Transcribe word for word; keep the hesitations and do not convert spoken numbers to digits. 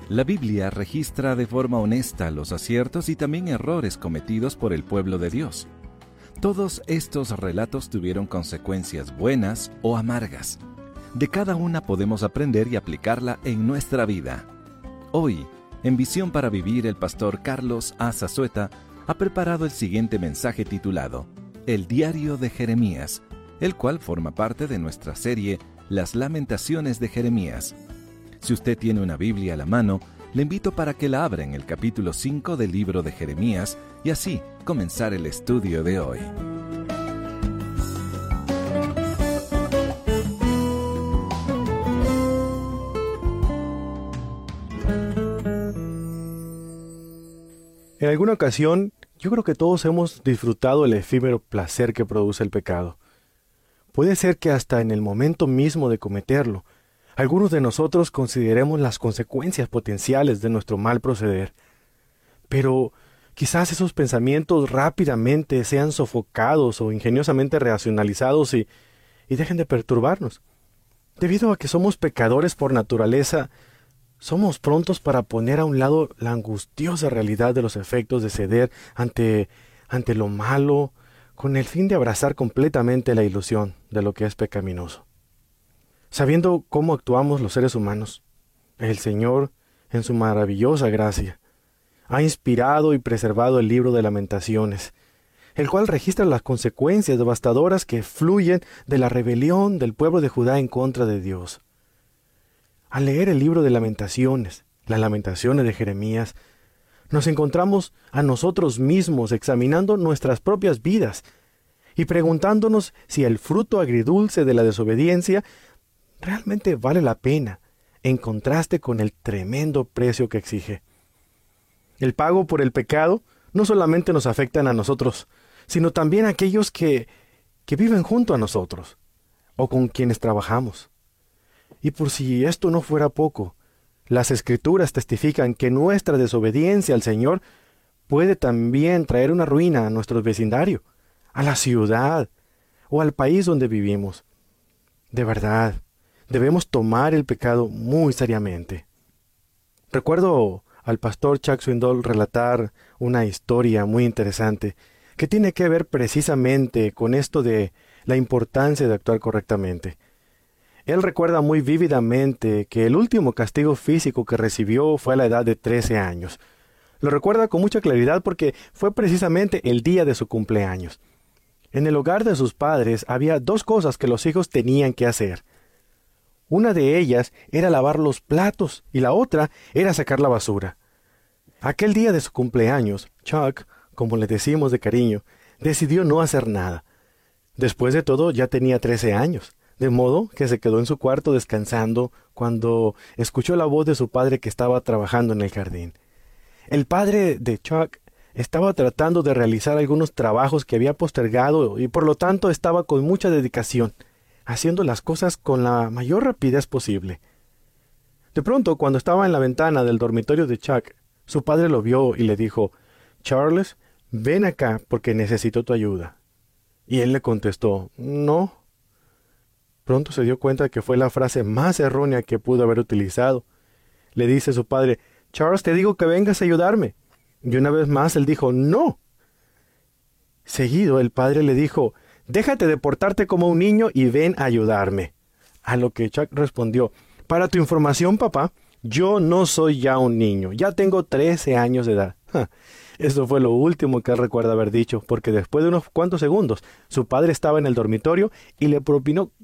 La Biblia registra de forma honesta los aciertos y también errores cometidos por el pueblo de Dios. Todos estos relatos tuvieron consecuencias buenas o amargas. De cada una podemos aprender y aplicarla en nuestra vida. Hoy, en Visión para Vivir, el pastor Carlos A. Zazueta ha preparado el siguiente mensaje titulado El Diario de Jeremías, el cual forma parte de nuestra serie Las Lamentaciones de Jeremías. Si usted tiene una Biblia a la mano, le invito para que la abra en el capítulo cinco del libro de Jeremías y así comenzar el estudio de hoy. En alguna ocasión, yo creo que todos hemos disfrutado el efímero placer que produce el pecado. Puede ser que hasta en el momento mismo de cometerlo, algunos de nosotros consideremos las consecuencias potenciales de nuestro mal proceder. Pero quizás esos pensamientos rápidamente sean sofocados o ingeniosamente racionalizados y, y dejen de perturbarnos. Debido a que somos pecadores por naturaleza, somos prontos para poner a un lado la angustiosa realidad de los efectos de ceder ante, ante lo malo, con el fin de abrazar completamente la ilusión de lo que es pecaminoso. Sabiendo cómo actuamos los seres humanos, el Señor, en su maravillosa gracia, ha inspirado y preservado el libro de Lamentaciones, el cual registra las consecuencias devastadoras que fluyen de la rebelión del pueblo de Judá en contra de Dios. Al leer el libro de Lamentaciones, las Lamentaciones de Jeremías, nos encontramos a nosotros mismos examinando nuestras propias vidas y preguntándonos si el fruto agridulce de la desobediencia realmente vale la pena en contraste con el tremendo precio que exige. El pago por el pecado no solamente nos afecta a nosotros, sino también a aquellos que, que viven junto a nosotros o con quienes trabajamos. Y por si esto no fuera poco, las Escrituras testifican que nuestra desobediencia al Señor puede también traer una ruina a nuestro vecindario, a la ciudad o al país donde vivimos. De verdad, debemos tomar el pecado muy seriamente. Recuerdo al pastor Chuck Swindoll relatar una historia muy interesante que tiene que ver precisamente con esto de la importancia de actuar correctamente. Él recuerda muy vívidamente que el último castigo físico que recibió fue a la edad de trece años. Lo recuerda con mucha claridad porque fue precisamente el día de su cumpleaños. En el hogar de sus padres había dos cosas que los hijos tenían que hacer. Una de ellas era lavar los platos y la otra era sacar la basura. Aquel día de su cumpleaños, Chuck, como le decimos de cariño, decidió no hacer nada. Después de todo, ya tenía trece años. De modo que se quedó en su cuarto descansando cuando escuchó la voz de su padre que estaba trabajando en el jardín. El padre de Chuck estaba tratando de realizar algunos trabajos que había postergado y por lo tanto estaba con mucha dedicación, haciendo las cosas con la mayor rapidez posible. De pronto, cuando estaba en la ventana del dormitorio de Chuck, su padre lo vio y le dijo: «Charles, ven acá porque necesito tu ayuda». Y él le contestó: «No». Pronto se dio cuenta de que fue la frase más errónea que pudo haber utilizado. Le dice su padre: «Charles, te digo que vengas a ayudarme». Y una vez más él dijo: «No». Seguido el padre le dijo: «Déjate de portarte como un niño y ven a ayudarme». A lo que Chuck respondió: «Para tu información, papá, yo no soy ya un niño, ya tengo trece años de edad». Eso fue lo último que él recuerda haber dicho, porque después de unos cuantos segundos, su padre estaba en el dormitorio y le propinó